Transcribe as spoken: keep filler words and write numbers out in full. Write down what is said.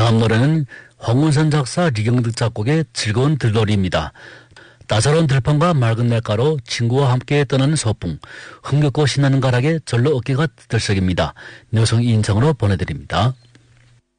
다음 노래는 황운선 작사 리경득 작곡의 즐거운 들놀이입니다. 따사로운 들판과 맑은 냇가로 친구와 함께 떠나는 소풍, 흥겹고 신나는 가락에 절로 어깨가 들썩입니다. 여성 인성으로 보내드립니다.